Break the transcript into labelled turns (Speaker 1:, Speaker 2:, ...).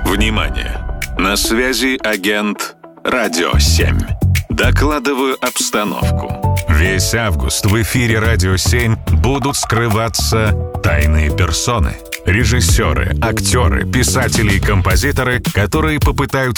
Speaker 1: Внимание! На связи агент «Радио 7». Докладываю обстановку. Весь август в эфире «Радио 7» будут скрываться тайные персоны. Режиссеры, актеры, писатели и композиторы, которые попытаются